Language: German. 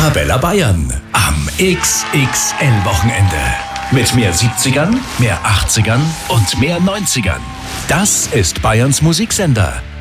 Arabella Bayern am XXL-Wochenende. Mit mehr 70ern, mehr 80ern und mehr 90ern. Das ist Bayerns Musiksender